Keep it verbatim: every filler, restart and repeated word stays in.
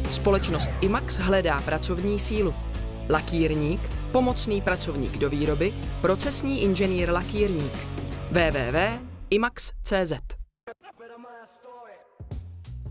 Společnost Imax hledá pracovní sílu. Lakírník, pomocný pracovník do výroby, procesní inženýr lakírník. w w w tečka imax tečka cz